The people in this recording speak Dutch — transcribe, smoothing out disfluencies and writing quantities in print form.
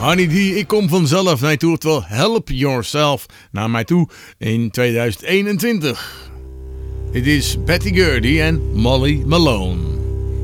Honey D, ik kom vanzelf naar je toe, oftewel Help Yourself naar mij toe in 2021. Dit is Betty Gurdy en Molly Malone.